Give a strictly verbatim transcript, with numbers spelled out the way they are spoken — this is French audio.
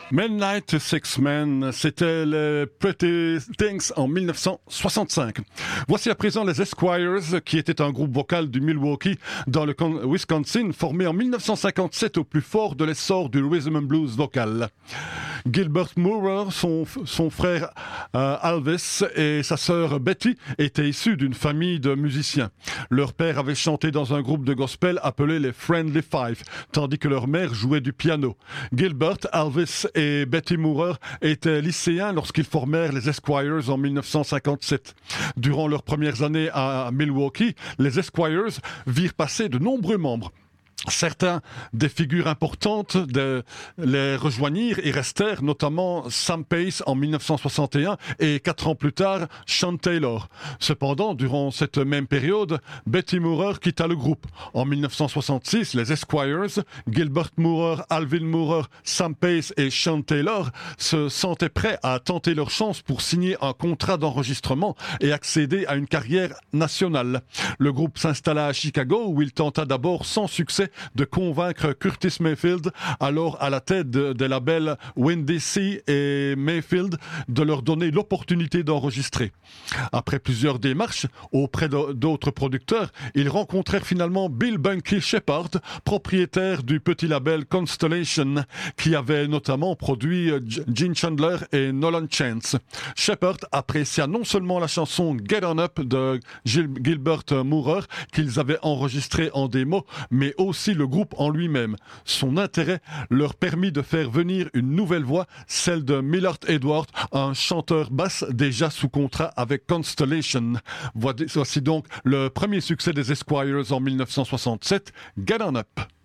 Midnight Six Men, c'était les Pretty Things en mille neuf cent soixante-cinq. Voici à présent les Esquires, qui étaient un groupe vocal du Milwaukee dans le Wisconsin, formé en mille neuf cent cinquante-sept au plus fort de l'essor du rhythm and blues vocal. Gilbert Moorer, son, son frère euh, Alvis et sa sœur Betty étaient issus d'une famille de musiciens. Leur père avait chanté dans un groupe de gospel appelé les Friendly Five, tandis que leur mère jouait du piano. Gilbert, Alvis et Betty Moorer étaient lycéens lorsqu'ils formèrent les Esquires en mille neuf cent cinquante-sept. Durant leurs premières années à Milwaukee, les Esquires virent passer de nombreux membres. Certains des figures importantes de les rejoignirent et restèrent, notamment Sam Pace en mille neuf cent soixante et un et quatre ans plus tard, Sean Taylor. Cependant, durant cette même période, Betty Moorer quitta le groupe. En mille neuf cent soixante-six, les Esquires, Gilbert Moorer, Alvin Moorer, Sam Pace et Sean Taylor se sentaient prêts à tenter leur chance pour signer un contrat d'enregistrement et accéder à une carrière nationale. Le groupe s'installa à Chicago où il tenta d'abord sans succès de convaincre Curtis Mayfield, alors à la tête de, des labels Windy Cee et Mayfield, de leur donner l'opportunité d'enregistrer. Après plusieurs démarches auprès de, d'autres producteurs, ils rencontrèrent finalement Bill Bunky Shepard, propriétaire du petit label Constellation, qui avait notamment produit Gene Chandler et Nolan Chance. Shepard apprécia non seulement la chanson Get On Up de Gil- Gilbert Moorer, qu'ils avaient enregistrée en démo, mais aussi le groupe en lui-même. Son intérêt leur permit de faire venir une nouvelle voix, celle de Millard Edwards, un chanteur basse déjà sous contrat avec Constellation. Voici donc le premier succès des Esquires en mille neuf cent soixante-sept, Get On Up.